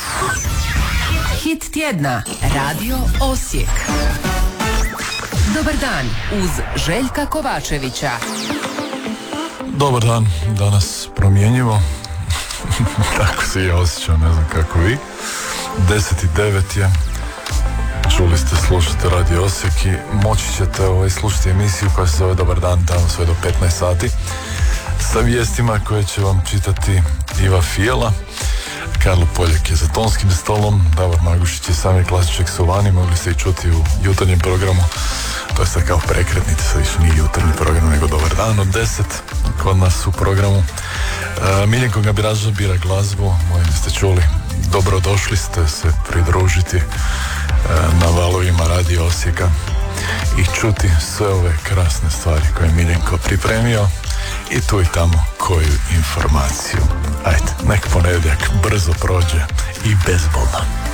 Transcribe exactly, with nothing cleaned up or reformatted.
Hit tjedna, Radio Osijek. Dobar dan uz Željka Kovačevića. Dobar dan, danas promjenjivo. Tako se ja osjećam, ne znam kako vi. deset i devet je. Čuli ste, slušate Radio Osijek i moći ćete ovaj, slušati emisiju koja se zove Dobar dan tamo sve do petnaest sati sa vijestima koje će vam čitati Iva Fijela. Karlo Poljak je za tonskim stolom, Davor Magušić je sami klasiček su vani, mogli ste i čuti u jutarnjem programu. To je sad kao prekretnica, sad više nije jutarnji program nego Dobar dan od deset kod nas u programu. E, Miljenko Gabiraža bira glazbu, mojim ste čuli, dobrodošli ste se pridružiti e, na valovima Radio Osijeka i čuti sve ove krasne stvari koje je Miljenko pripremio i tu i tamo koju informaciju. Ajde, nek ponedjeljak brzo prođe i bezbolno.